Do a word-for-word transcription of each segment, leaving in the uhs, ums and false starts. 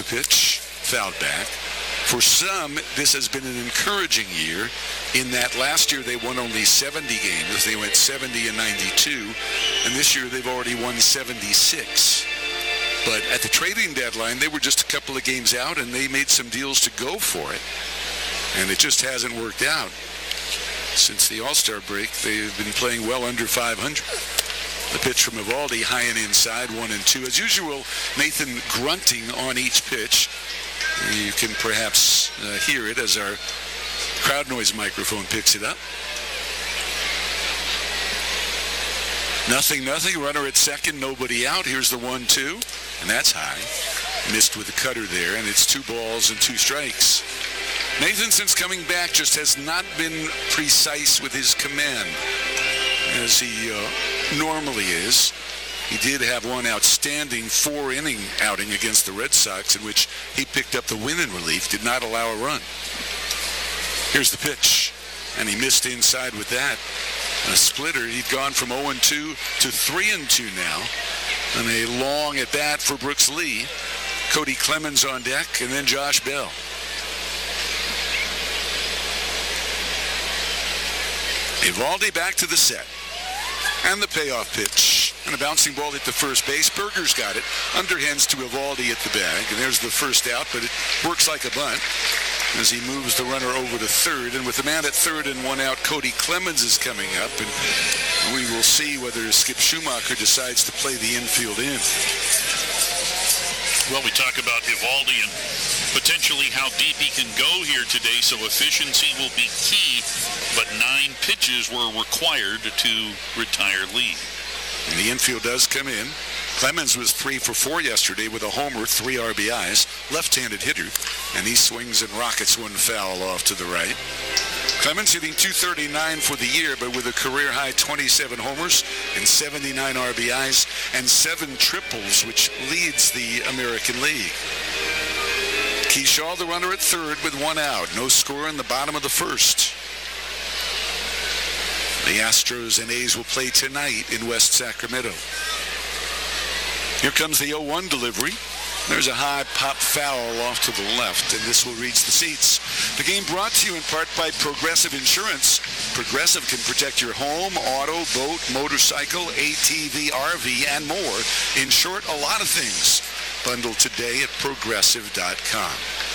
the pitch, fouled back. For some, this has been an encouraging year in that last year they won only seventy games. They went seventy and ninety-two, and this year they've already won seventy-six. But at the trading deadline, they were just a couple of games out, and they made some deals to go for it. And it just hasn't worked out. Since the All-Star break, they've been playing well under five hundred. The pitch from Eovaldi, high and inside, one and two. As usual, Nathan grunting on each pitch. You can perhaps uh, hear it as our crowd noise microphone picks it up. Nothing, nothing. Runner at second, nobody out. Here's the one two, and that's high. Missed with the cutter there, and it's two balls and two strikes. Nathan, since coming back, just has not been precise with his command as he uh, normally is. He did have one outstanding four-inning outing against the Red Sox in which he picked up the win in relief, did not allow a run. Here's the pitch, and he missed inside with that. A splitter. He'd gone from oh and two to three and two now. And a long at bat for Brooks Lee. Cody Clemens on deck, and then Josh Bell. Eovaldi back to the set. And the payoff pitch. And a bouncing ball hit the first base. Berger's got it. Underhands to Eovaldi at the bag. And there's the first out, but it works like a bunt as he moves the runner over to third. And with the man at third and one out, Cody Clemens is coming up. And we will see whether Skip Schumacher decides to play the infield in. Well, we talk about Eovaldi and potentially how deep he can go here today, so efficiency will be key, but nine pitches were required to retire Lee. And the infield does come in. Clemens was three for four yesterday with a homer, three R B Is, left-handed hitter, and he swings and rockets one foul off to the right. Clemens hitting two thirty-nine for the year, but with a career-high twenty-seven homers and seventy-nine R B Is and seven triples, which leads the American League. Keyshaw, the runner at third with one out. No score in the bottom of the first. The Astros and A's will play tonight in West Sacramento. Here comes the oh one delivery. There's a high pop foul off to the left, and this will reach the seats. The game brought to you in part by Progressive Insurance. Progressive can protect your home, auto, boat, motorcycle, A T V, R V, and more. In short, a lot of things. Bundle today at progressive dot com.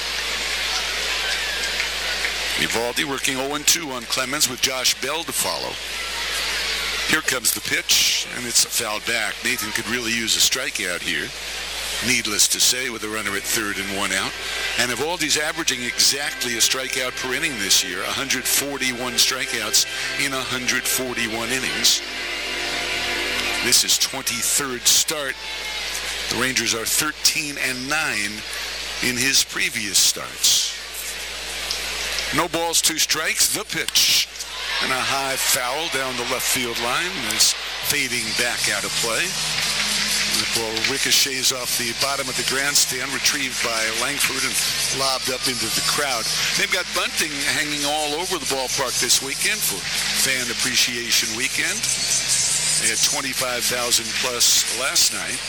Eovaldi working oh and two on Clemens with Josh Bell to follow. Here comes the pitch, and it's fouled back. Nathan could really use a strikeout here. Needless to say, with a runner at third and one out. And Eovaldi's averaging exactly a strikeout per inning this year, one hundred forty-one strikeouts in one hundred forty-one innings. This is twenty-third start. The Rangers are thirteen and nine in his previous starts. No balls, two strikes. The pitch. And a high foul down the left field line is fading back out of play. The ball ricochets off the bottom of the grandstand, retrieved by Langford and lobbed up into the crowd. They've got bunting hanging all over the ballpark this weekend for Fan Appreciation Weekend. They had twenty-five thousand plus last night.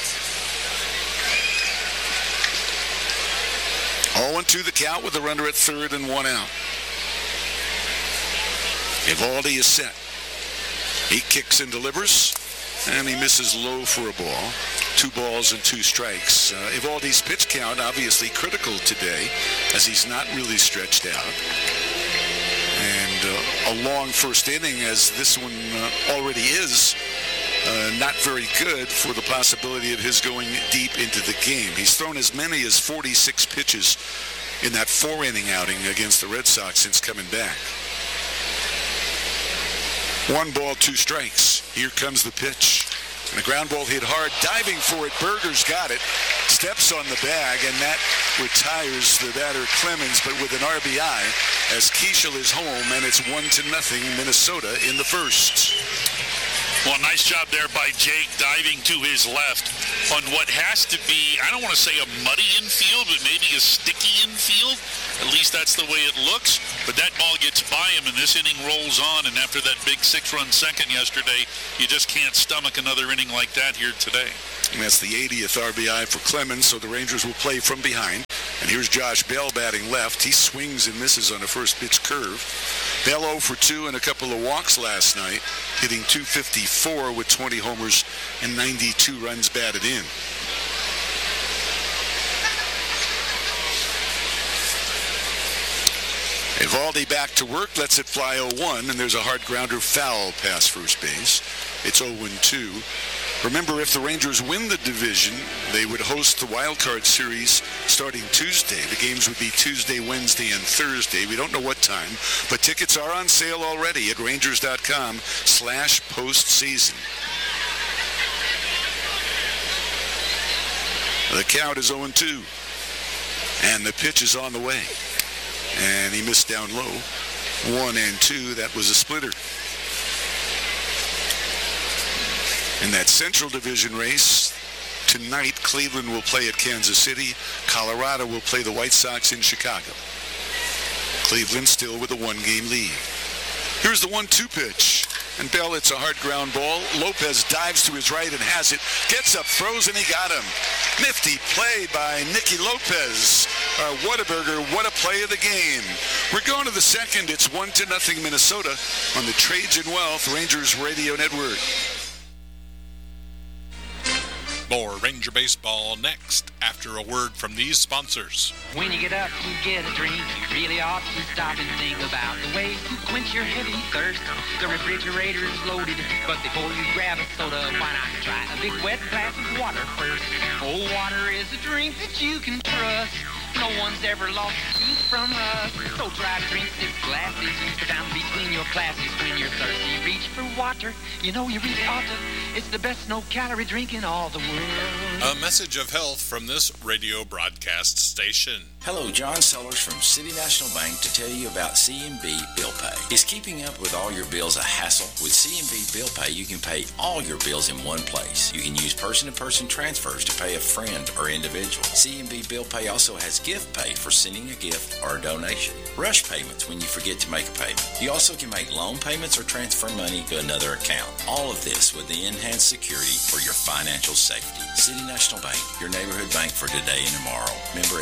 oh and two the count with a runner at third and one out. Eovaldi is set. He kicks and delivers, and he misses low for a ball. Two balls and two strikes. Uh, Eovaldi's pitch count obviously critical today, as he's not really stretched out. And uh, a long first inning, as this one uh, already is, uh, not very good for the possibility of his going deep into the game. He's thrown as many as forty-six pitches in that four-inning outing against the Red Sox since coming back. One ball, two strikes. Here comes the pitch. And the ground ball hit hard. Diving for it. Berger's got it. Steps on the bag, and that retires the batter Clemens, but with an R B I as Keishel is home, and it's one to nothing Minnesota in the first. Well, nice job there by Jake diving to his left on what has to be, I don't want to say a muddy infield, but maybe a sticky infield. At least that's the way it looks. But that ball gets by him, and this inning rolls on. And after that big six-run second yesterday, you just can't stomach another inning like that here today. And that's the eightieth R B I for Clemens, so the Rangers will play from behind. And here's Josh Bell batting left. He swings and misses on a first pitch curve. Bell oh for two and a couple of walks last night, hitting two fifty-four with twenty homers and ninety-two runs batted in. Evaldi back to work, lets it fly oh one, and there's a hard grounder foul past first base. It's oh two. Remember, if the Rangers win the division, they would host the wild card series starting Tuesday. The games would be Tuesday, Wednesday, and Thursday. We don't know what time, but tickets are on sale already at rangers.com slash postseason. The count is oh two, and the pitch is on the way. And he missed down low. One and two, that was a splitter. In that Central Division race, tonight Cleveland will play at Kansas City. Colorado will play the White Sox in Chicago. Cleveland still with a one-game lead. Here's the one two pitch. And Bell, it's a hard ground ball. Lopez dives to his right and has it. Gets up, throws, and he got him. Nifty play by Nicky Lopez. Uh, Whataburger, what a play of the game. We're going to the second. It's one to nothing Minnesota on the Trades and Wealth Rangers Radio Network. More Ranger Baseball next after a word from these sponsors. When you get up to get a drink, you really ought to stop and think about the way to quench your heavy thirst. The refrigerator is loaded, but before you grab a soda, why not try a big wet glass of water first? Cold water is a drink that you can trust. No one's ever lost a tooth from rust. So try to drink six glasses, put down between your classes. When you're thirsty, reach for water. You know you really ought to. It's the best no-calorie drink in all the world. A message of health from this radio broadcast station. Hello, John Sellers from City National Bank to tell you about C M B Bill Pay. Is keeping up with all your bills a hassle? With C M B Bill Pay, you can pay all your bills in one place. You can use person-to-person transfers to pay a friend or individual. C M B Bill Pay also has gift pay for sending a gift or a donation. Rush payments when you forget to make a payment. You also can make loan payments or transfer money to another account. All of this with the enhanced security for your financial safety. City National Bank, your neighborhood bank for today and tomorrow. Member